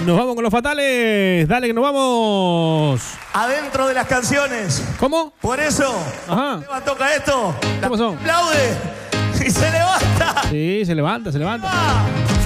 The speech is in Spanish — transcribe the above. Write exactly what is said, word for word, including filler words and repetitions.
Nos vamos con los fatales. Dale que nos vamos. Adentro de las canciones. ¿Cómo? Por eso, Ajá. Esteban toca esto. ¿Qué pasó? Aplaude y se levanta. Sí, se levanta, se levanta. Ah.